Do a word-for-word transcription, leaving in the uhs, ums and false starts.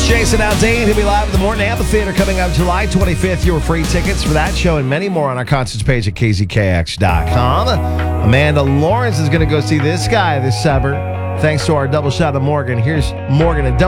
Jason Aldean. He'll be live at the Morton Amphitheater coming up July twenty-fifth. Your free tickets for that show and many more on our concerts page at K Z K X dot com. Amanda Lawrence is going to go see this guy this summer. Thanks to our double shot of Morgan. Here's Morgan and Don't.